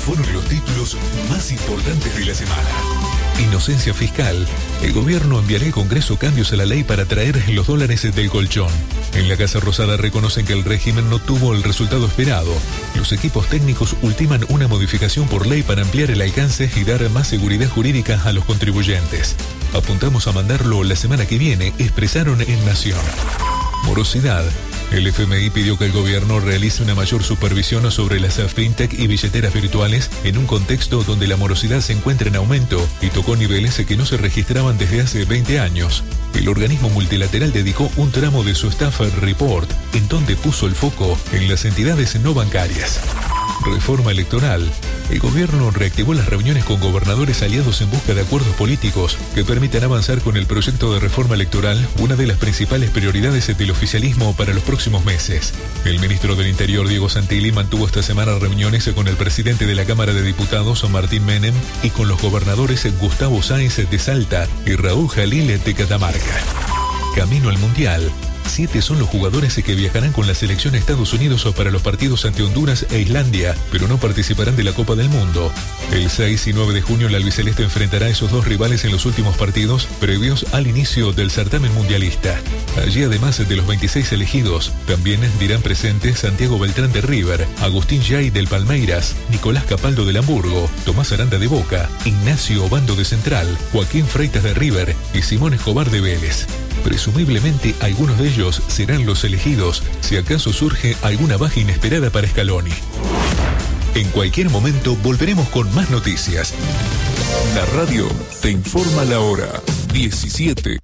fueron los títulos más importantes de la semana. Inocencia fiscal. El gobierno enviará al Congreso cambios a la ley para traer los dólares del colchón. En la Casa Rosada reconocen que el régimen no tuvo el resultado esperado. Los equipos técnicos ultiman una modificación por ley para ampliar el alcance y dar más seguridad jurídica a los contribuyentes. Apuntamos a mandarlo la semana que viene, expresaron en Nación. Morosidad. El FMI pidió que el gobierno realice una mayor supervisión sobre las fintech y billeteras virtuales en un contexto donde la morosidad se encuentra en aumento y tocó niveles que no se registraban desde hace 20 años. El organismo multilateral dedicó un tramo de su Staff Report, en donde puso el foco en las entidades no bancarias. Reforma electoral. El gobierno reactivó las reuniones con gobernadores aliados en busca de acuerdos políticos que permitan avanzar con el proyecto de reforma electoral, una de las principales prioridades del oficialismo para los próximos meses. El ministro del Interior, Diego Santilli, mantuvo esta semana reuniones con el presidente de la Cámara de Diputados, Martín Menem, y con los gobernadores Gustavo Sáenz de Salta y Raúl Jalil de Catamarca. Camino al Mundial. 7 son los jugadores que viajarán con la selección a Estados Unidos para los partidos ante Honduras e Islandia, pero no participarán de la Copa del Mundo. El 6 y 9 de junio la albiceleste enfrentará a esos dos rivales en los últimos partidos previos al inicio del certamen mundialista. Allí, además de los 26 elegidos, también dirán presentes Santiago Beltrán de River, Agustín Yay del Palmeiras, Nicolás Capaldo del Hamburgo, Tomás Aranda de Boca, Ignacio Obando de Central, Joaquín Freitas de River y Simón Escobar de Vélez. Presumiblemente algunos de ellos serán los elegidos si acaso surge alguna baja inesperada para Scaloni. En cualquier momento volveremos con más noticias. La radio te informa la hora. 17:09.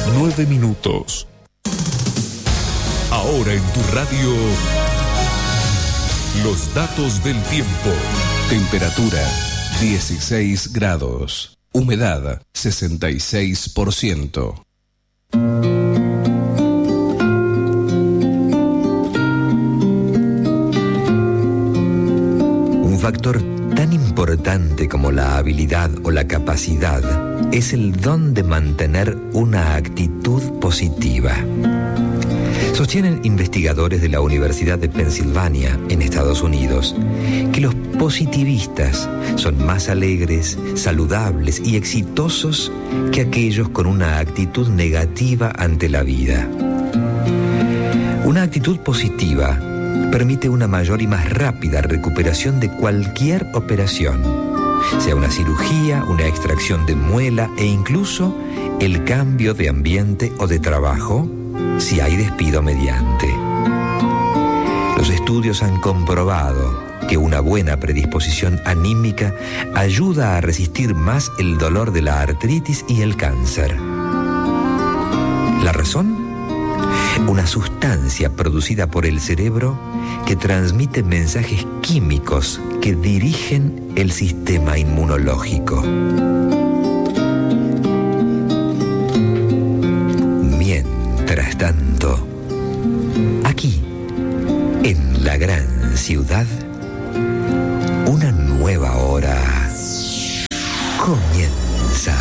Ahora en tu radio, los datos del tiempo. Temperatura 16 grados. Humedad 66%. Un factor tan importante como la habilidad o la capacidad es el don de mantener una actitud positiva. Sostienen investigadores de la Universidad de Pensilvania, en Estados Unidos, que los positivistas son más alegres, saludables y exitosos que aquellos con una actitud negativa ante la vida. Una actitud positiva permite una mayor y más rápida recuperación de cualquier operación, sea una cirugía, una extracción de muela e incluso el cambio de ambiente o de trabajo, si hay despido mediante. Los estudios han comprobado que una buena predisposición anímica ayuda a resistir más el dolor de la artritis y el cáncer. ¿La razón? Una sustancia producida por el cerebro que transmite mensajes químicos que dirigen el sistema inmunológico. Mientras tanto, aquí, en la gran ciudad, una nueva hora comienza.